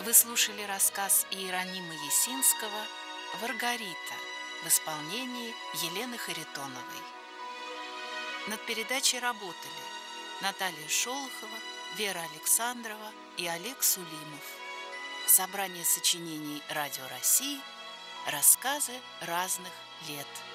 Вы слушали рассказ Иеронима Есинского «Варгарита» в исполнении Елены Харитоновой. Над передачей работали Наталья Шолохова, Вера Александрова и Олег Сулимов. Собрание сочинений Радио России. Рассказы разных лет.